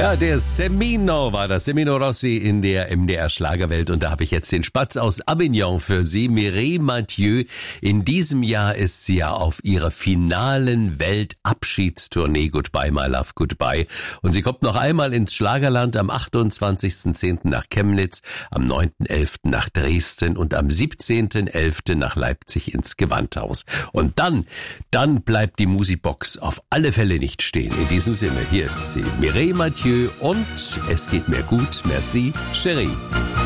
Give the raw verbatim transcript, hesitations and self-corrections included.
Ja, der Semino war das, Semino Rossi in der M D R Schlagerwelt, und da habe ich jetzt den Spatz aus Avignon für Sie, Mireille Mathieu. In diesem Jahr ist sie ja auf ihrer finalen Weltabschiedstournee Goodbye My Love Goodbye, und sie kommt noch einmal ins Schlagerland am achtundzwanzigsten zehnten nach Chemnitz, am neunten elften nach Dresden und am siebzehnten elften nach Leipzig ins Gewandhaus. Und dann, dann bleibt die Musikbox auf alle Fälle nicht stehen. In diesem Sinne, hier ist sie, Mireille Mathieu, und es geht mir gut. Merci, Chérie.